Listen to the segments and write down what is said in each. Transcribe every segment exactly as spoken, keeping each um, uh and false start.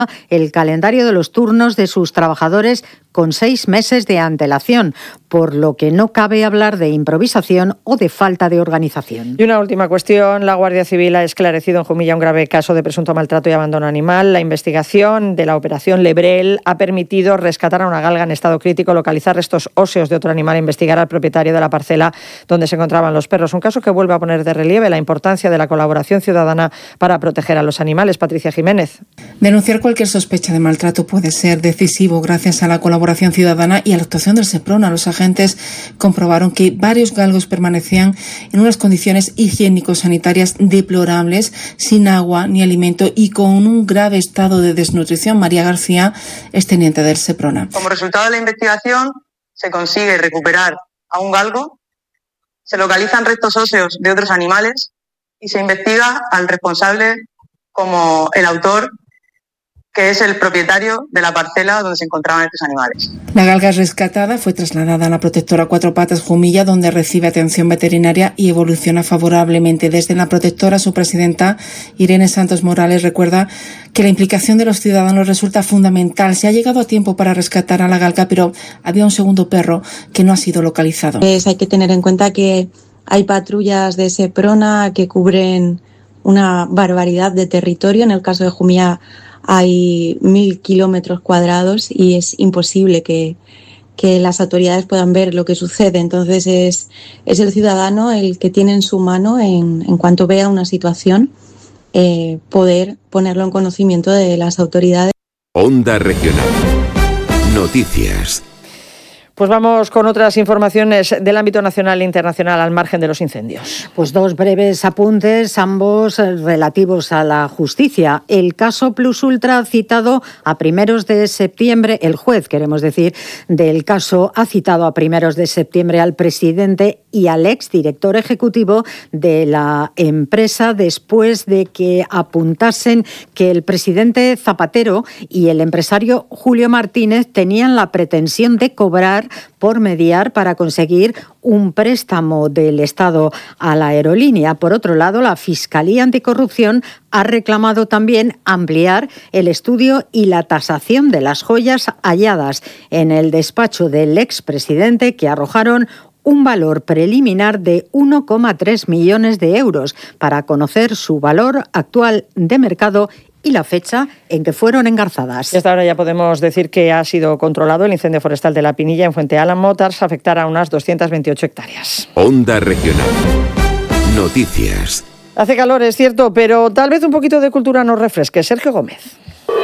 el calendario de los turnos de sus trabajadores con seis meses de antelación, por lo que no cabe hablar de improvisación o de falta de organización. Y una última cuestión. La Guardia Civil ha esclarecido en Jumilla un grave caso de presunto maltrato y abandono animal. La investigación de la operación Lebrel ha permitido rescatar a una galga en estado crítico, localizar restos óseos de otro animal e investigar al propietario de la parcela donde se encontraban los perros. Un caso que vuelve a poner de relieve la importancia de la colaboración ciudadana para proteger a los animales. Patricia Jiménez. Denunciar cualquier sospecha de maltrato puede ser decisivo gracias a la colaboración ciudadana y a la actuación del Seprona. Los agentes comprobaron que varios galgos permanecían en unas condiciones higiénico-sanitarias deplorables, sin agua ni alimento y con un grave estado de desnutrición. María García es teniente del Seprona. Como resultado de la investigación, se consigue recuperar a un galgo, se localizan restos óseos de otros animales y se investiga al responsable como el autor, que es el propietario de la parcela donde se encontraban estos animales. La galga rescatada fue trasladada a la protectora Cuatro Patas Jumilla, donde recibe atención veterinaria y evoluciona favorablemente. Desde la protectora, su presidenta, Irene Santos Morales, recuerda que la implicación de los ciudadanos resulta fundamental. Se ha llegado a tiempo para rescatar a la galga, pero había un segundo perro que no ha sido localizado. Pues hay que tener en cuenta que hay patrullas de Seprona que cubren una barbaridad de territorio. En el caso de Jumilla hay mil kilómetros cuadrados y es imposible que, que las autoridades puedan ver lo que sucede. Entonces es, es el ciudadano el que tiene en su mano, en, en cuanto vea una situación, eh, poder ponerlo en conocimiento de las autoridades. Onda Regional. Noticias. Pues vamos con otras informaciones del ámbito nacional e internacional al margen de los incendios. Pues dos breves apuntes, ambos relativos a la justicia. El caso Plus Ultra ha citado a primeros de septiembre, el juez, queremos decir, del caso ha citado a primeros de septiembre al presidente y al exdirector ejecutivo de la empresa después de que apuntasen que el presidente Zapatero y el empresario Julio Martínez tenían la pretensión de cobrar por mediar para conseguir un préstamo del Estado a la aerolínea. Por otro lado, la Fiscalía Anticorrupción ha reclamado también ampliar el estudio y la tasación de las joyas halladas en el despacho del expresidente, que arrojaron un valor preliminar de uno coma tres millones de euros, para conocer su valor actual de mercado y la fecha en que fueron engarzadas. Y hasta ahora ya podemos decir que ha sido controlado el incendio forestal de La Pinilla en Fuente Álamo, tras afectar a unas doscientas veintiocho hectáreas. Onda Regional. Noticias. Hace calor, es cierto, pero tal vez un poquito de cultura nos refresque. Sergio Gómez.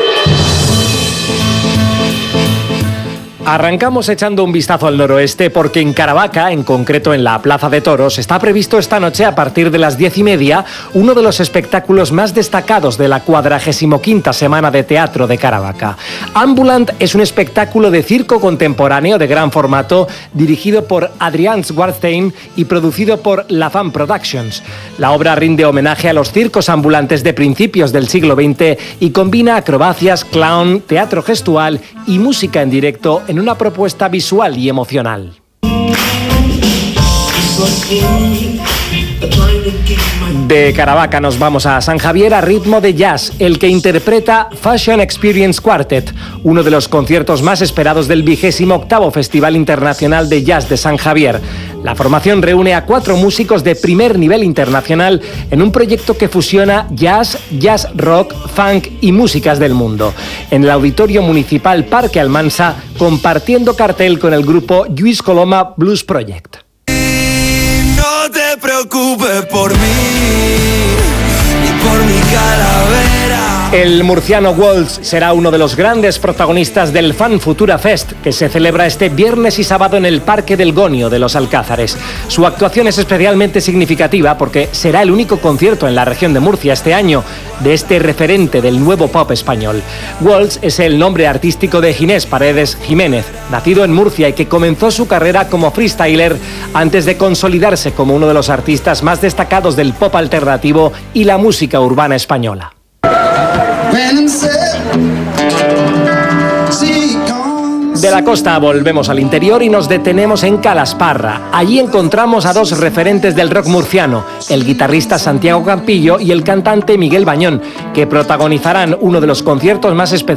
Arrancamos echando un vistazo al noroeste porque en Caravaca, en concreto en la Plaza de Toros, está previsto esta noche a partir de las diez y media uno de los espectáculos más destacados de la cuadragésimo quinta Semana de Teatro de Caravaca. Ambulant es un espectáculo de circo contemporáneo de gran formato dirigido por Adrián Schwarstein y producido por La Fam Productions. La obra rinde homenaje a los circos ambulantes de principios del siglo veinte y combina acrobacias, clown, teatro gestual y música en directo en una propuesta visual y emocional. De Caravaca nos vamos a San Javier a ritmo de jazz, el que interpreta Fashion Experience Quartet, uno de los conciertos más esperados del vigésimo octavo Festival Internacional de Jazz de San Javier. La formación reúne a cuatro músicos de primer nivel internacional en un proyecto que fusiona jazz, jazz rock, funk y músicas del mundo. En el Auditorio Municipal Parque Almansa, compartiendo cartel con el grupo Lluís Coloma Blues Project. No te preocupes por mí, ni por mi calavera. El murciano Waltz será uno de los grandes protagonistas del Fan Futura Fest, que se celebra este viernes y sábado en el Parque del Gonio de los Alcázares. Su actuación es especialmente significativa porque será el único concierto en la región de Murcia este año de este referente del nuevo pop español. Waltz es el nombre artístico de Ginés Paredes Jiménez, nacido en Murcia y que comenzó su carrera como freestyler antes de consolidarse como uno de los artistas más destacados del pop alternativo y la música urbana española. De la costa volvemos al interior y nos detenemos en Calasparra. Allí encontramos a dos referentes del rock murciano, el guitarrista Santiago Campillo y el cantante Miguel Bañón, que protagonizarán uno de los conciertos más especiales